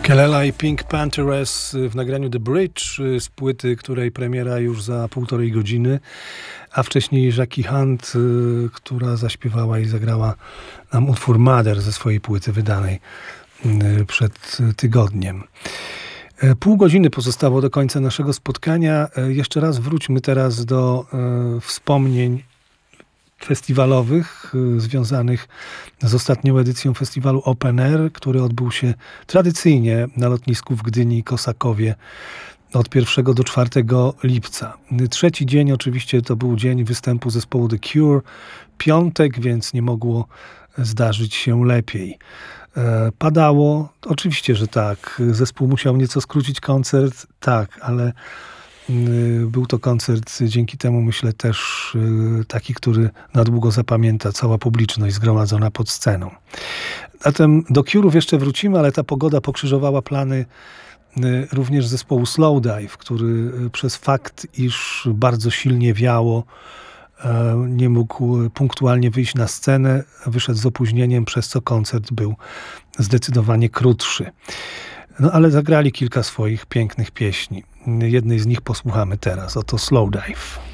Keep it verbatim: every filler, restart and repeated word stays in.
Kelela i Pink Panthers w nagraniu The Bridge z płyty, której premiera już za półtorej godziny, a wcześniej Jackie Hunt, która zaśpiewała i zagrała nam utwór Mother ze swojej płyty wydanej przed tygodniem. Pół godziny pozostało do końca naszego spotkania. Jeszcze raz wróćmy teraz do e, wspomnień festiwalowych y, związanych z ostatnią edycją festiwalu Open Air, który odbył się tradycyjnie na lotnisku w Gdyni i Kosakowie od pierwszego do czwartego lipca. Trzeci dzień oczywiście to był dzień występu zespołu The Cure. Piątek, więc nie mogło zdarzyć się lepiej. E, padało? Oczywiście, że tak. Zespół musiał nieco skrócić koncert, tak, ale był to koncert, dzięki temu myślę też taki, który na długo zapamięta cała publiczność zgromadzona pod sceną. Zatem do Cure'ów jeszcze wrócimy, ale ta pogoda pokrzyżowała plany również zespołu Slowdive, który przez fakt, iż bardzo silnie wiało, nie mógł punktualnie wyjść na scenę, wyszedł z opóźnieniem, przez co koncert był zdecydowanie krótszy. No ale zagrali kilka swoich pięknych pieśni. Jednej z nich posłuchamy teraz. Oto Slowdive.